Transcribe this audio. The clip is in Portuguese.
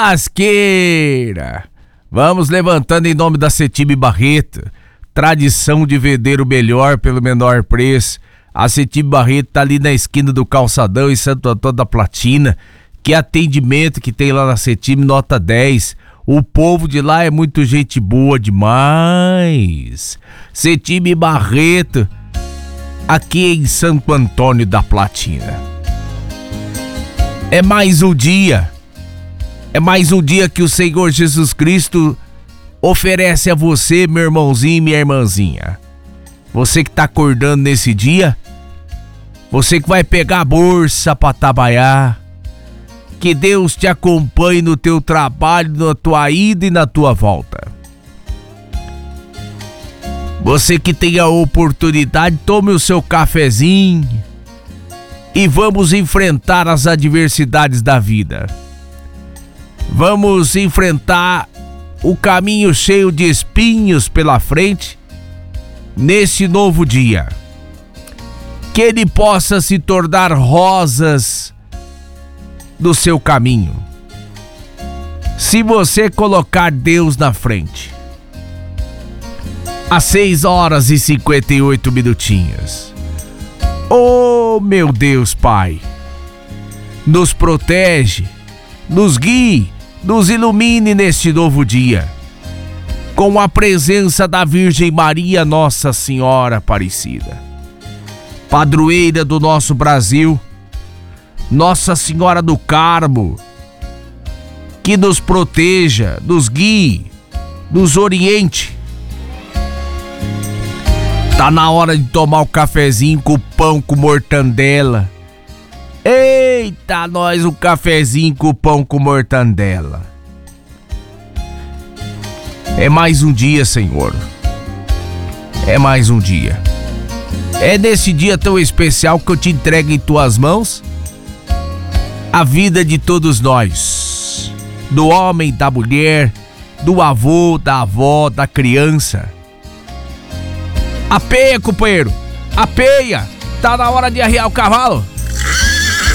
lasqueira! Vamos levantando em nome da Cetib Barreto. Tradição de vender o melhor pelo menor preço. A Cetib Barreto tá ali na esquina do Calçadão, em Santo Antônio da Platina. Que atendimento que tem lá na Cetib, nota 10. O povo de lá é muito gente boa demais. Cetib Barreto, aqui em Santo Antônio da Platina. É mais um dia. É mais um dia que o Senhor Jesus Cristo oferece a você, meu irmãozinho e minha irmãzinha. Você que tá acordando nesse dia, você que vai pegar a bolsa pra trabalhar, que Deus te acompanhe no teu trabalho, na tua ida e na tua volta. Você que tem a oportunidade, tome o seu cafezinho e vamos enfrentar as adversidades da vida. Vamos enfrentar o caminho cheio de espinhos pela frente nesse novo dia. Que ele possa se tornar rosas do seu caminho. Se você colocar Deus na frente. Às 6h58. Oh, meu Deus, Pai. Nos protege, nos guie, nos ilumine neste novo dia. Com a presença da Virgem Maria, Nossa Senhora Aparecida. Padroeira do nosso Brasil. Nossa Senhora do Carmo, que nos proteja, nos guie, nos oriente. Tá na hora de tomar o cafezinho com pão com mortandela. Eita, nós, um cafezinho com pão com mortandela. É mais um dia, Senhor. É mais um dia. É nesse dia tão especial que eu te entrego em tuas mãos a vida de todos nós, do homem, da mulher, do avô, da avó, da criança. Apeia, companheiro, apeia, tá na hora de arriar o cavalo.